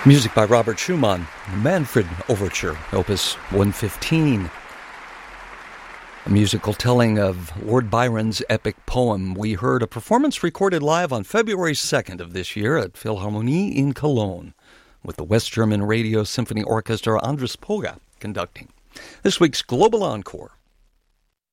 Music by Robert Schumann, Manfred Overture, Opus 115. A musical telling of Lord Byron's epic poem. We heard a performance recorded live on February 2nd of this year at Philharmonie in Cologne, with the West German Radio Symphony Orchestra Andres Poga conducting. This week's Global Encore